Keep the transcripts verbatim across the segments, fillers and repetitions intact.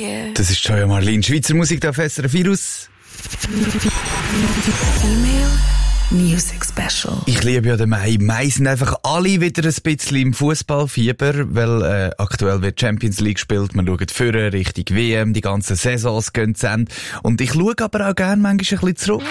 it. Das ist Joya Marlin, Schweizer Musik da fester Virus. Female Music Special. Ich liebe ja den Mai. Mai sind einfach alle wieder ein bisschen im Fußballfieber, weil äh, aktuell wird Champions League gespielt. Man schaut vorher Richtung W M, die ganzen Saisons gehen zu Ende. Und ich schaue aber auch gerne manchmal ein bisschen zurück.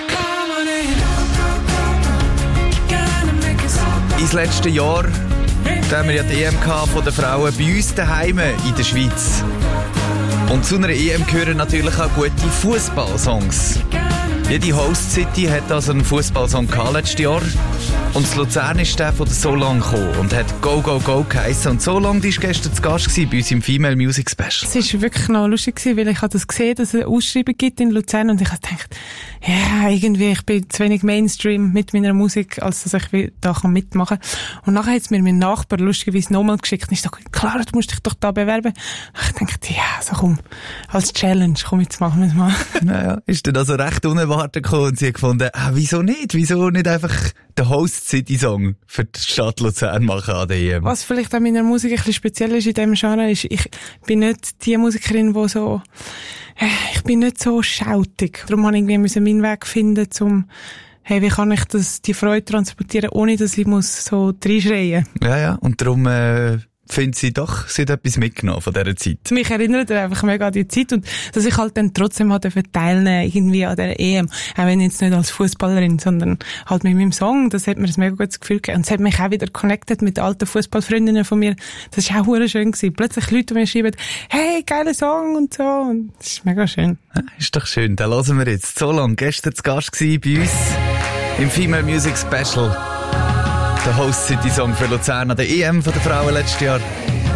Ins letzte Jahr, da haben wir ja die E M von den Frauen bei uns daheim in der Schweiz. Und zu einer E M gehören natürlich auch gute Fußballsongs. Jede Host City hat also einen Fußballsong gehabt letztes Jahr. Und das Luzern ist der von der So Lang gekommen und hat Go Go Go geheissen. Und So Lang, die war gestern zu Gast bei uns im Female Music Special. Es war wirklich noch lustig, weil ich habe das gesehen, dass es eine Ausschreibung gibt in Luzern und ich habe gedacht, ja, irgendwie, ich bin zu wenig Mainstream mit meiner Musik, als dass ich da mitmachen kann. Und nachher hat es mir mein Nachbar lustigerweise nochmal geschickt und ich dachte, klar, du musst dich doch da bewerben. Ich dachte, ja, so komm, als Challenge, komm, jetzt machen wir es mal. Naja, ist dann also recht unerwartet gekommen und sie hat gefunden, ah, wieso nicht? Wieso nicht einfach den Host City Song für die Stadt Luzern machen an der E M? Was vielleicht an meiner Musik ein bisschen speziell ist in diesem Genre, ist, ich bin nicht die Musikerin, die so, äh, ich bin nicht so schautig. Darum musste ich irgendwie meinen Weg finden, um, hey, wie kann ich das, die Freude transportieren, ohne dass ich muss so reinschreien. Ja, ja, und darum, äh, finde sie doch, sie hat etwas mitgenommen von dieser Zeit. Mich erinnert einfach mega an die Zeit und dass ich halt dann trotzdem halt teilnehmen irgendwie an der E M. Auch wenn jetzt nicht als Fußballerin, sondern halt mit meinem Song. Das hat mir ein mega gutes Gefühl gegeben. Und es hat mich auch wieder connected mit alten Fußballfreundinnen von mir. Das war auch hure schön gewesen. Plötzlich Leute mir schreiben, hey, geiler Song und so. Und das ist mega schön. Ja, ist doch schön. Dann hören wir jetzt. So lang gestern zu Gast gewesen bei uns im Female Music Special. Der Host City Song für Luzern an der E M von der Frauen letztes Jahr.